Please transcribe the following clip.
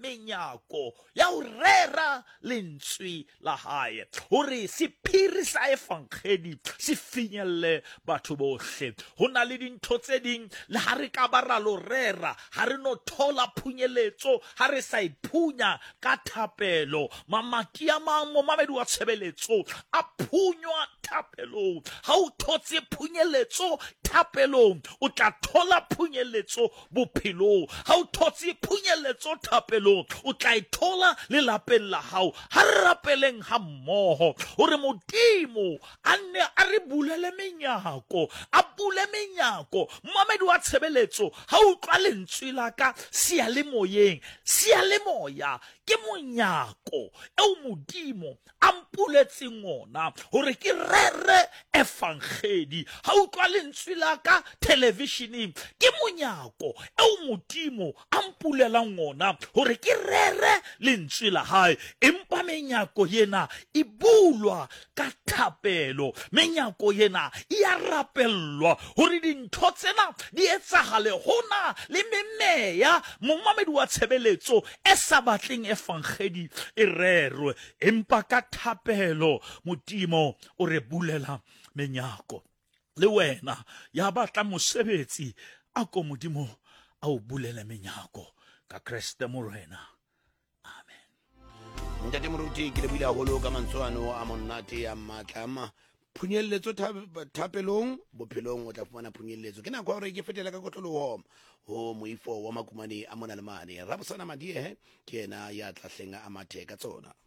menyako ya ho rera lentswe la hae hore sephiri sa efankgedi se finyelle batho bohle. Ho na le dintho tse ding le ha re ka ba ra lo rera ha re no thola phunyeletso ha re sa iphunya ka thapelo. Mamati a mang mo mamedi wa tshebeletso a phunywa thapelong. Ha o thotse phunyeletso thapelong o tla thola phunyeletso bophelong. Ha o thotse phunyeletso thapelong o tla ithola le lapeng la hao. Ha re rapeleng ha mmoho hore Modimo a nne a re bulele menyako, a bule menyako. Mamedi wa tshebeletso ha o utlwa lentswe la ka seyalemoyeng, seyalemoya ke monyako eo Modimo a mpuletseng ona hore ke rere efankgedi. Ha o utlwa lentswe la ka televisioneng ke monyako eo Modimo a mpulelang ona hore ke rere lentswe la hae. Empa menyako yena e bulwa ka thapelo, menyako yena e a rapellwa hore dintho tsena di etsahale. Hona le memeya momamedi wa tshebeletso e sa batleng efankgedi e rerwe, empa ka thapelo Modimo o re bulela menyako. Le wena ya batla mosebetsi a ko Modimo a o bulele menyako ka Kriste Morena. Ntate Moruti ke le buile haholo ka mantswano a monate a matlama phunyelletso thapelong bophelong o tla fumana phunyelletso. Ke nako hore ke fetela ka kotloloho ho moifo wa makumane a mona le mane. Rabosana Madiehe ke yena ya tla hlenga a mathe ka tsona.